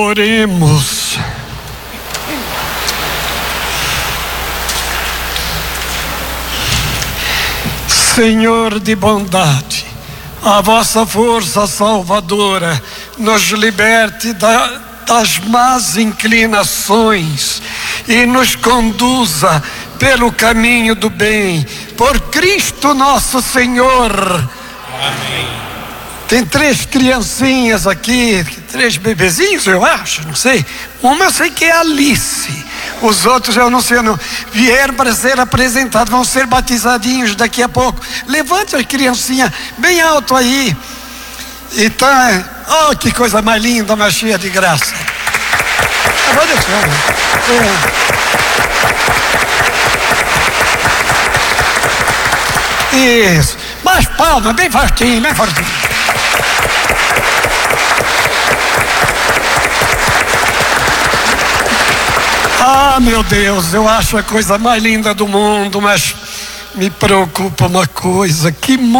Oremos. Senhor de bondade, a vossa força salvadora nos liberte das más inclinações e nos conduza pelo caminho do bem, por Cristo nosso Senhor. Amém. Tem 3 criancinhas aqui, 3 bebezinhos, eu acho, não sei. Uma eu sei que é Alice, os outros eu não sei, não. Vieram para ser apresentados, vão ser batizadinhos daqui a pouco. Levante a criancinha bem alto aí. Então, oh, que coisa mais linda, mais cheia de graça. Vou deixar. Isso, mais palmas, bem fortinho, bem fortinho. Ah, meu Deus, eu acho a coisa mais linda do mundo, mas me preocupa uma coisa: que